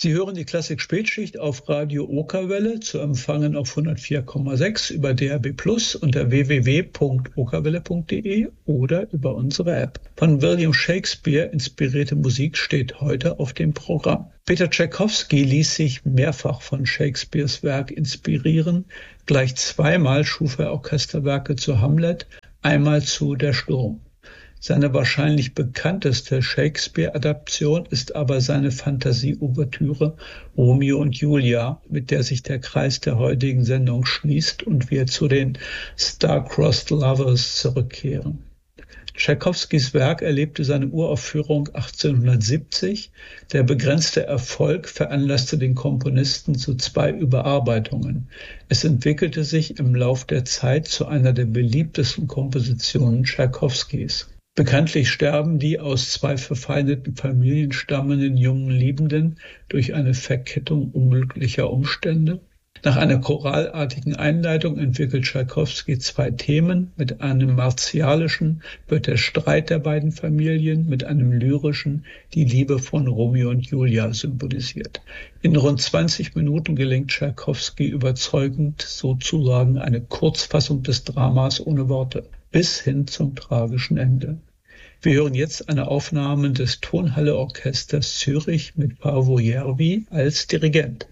Sie hören die Klassik-Spätschicht auf Radio Okerwelle, zu empfangen auf 104,6 über DAB+ unter www.okerwelle.de oder über unsere App. Von William Shakespeare inspirierte Musik steht heute auf dem Programm. Peter Tschaikowski ließ sich mehrfach von Shakespeares Werk inspirieren. Gleich zweimal schuf er Orchesterwerke zu Hamlet, einmal zu Der Sturm. Seine wahrscheinlich bekannteste Shakespeare-Adaption ist aber seine Fantasie-Ouvertüre Romeo und Julia, mit der sich der Kreis der heutigen Sendung schließt und wir zu den Star-Crossed Lovers zurückkehren. Tschaikowskis Werk erlebte seine Uraufführung 1870. Der begrenzte Erfolg veranlasste den Komponisten zu 2 Überarbeitungen. Es entwickelte sich im Lauf der Zeit zu einer der beliebtesten Kompositionen Tschaikowskis. Bekanntlich sterben die aus 2 verfeindeten Familien stammenden jungen Liebenden durch eine Verkettung unglücklicher Umstände. Nach einer choralartigen Einleitung entwickelt Tschaikowski 2 Themen. Mit einem martialischen wird der Streit der beiden Familien, mit einem lyrischen die Liebe von Romeo und Julia symbolisiert. In rund 20 Minuten gelingt Tschaikowski überzeugend sozusagen eine Kurzfassung des Dramas ohne Worte, bis hin zum tragischen Ende. Wir hören jetzt eine Aufnahme des Tonhalle Orchesters Zürich mit Paavo Järvi als Dirigent.